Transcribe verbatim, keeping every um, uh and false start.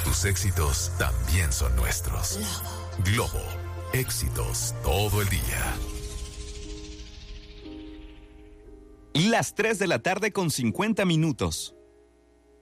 tus éxitos también son nuestros. Globo, éxitos todo el día. Las tres de la tarde con cincuenta minutos.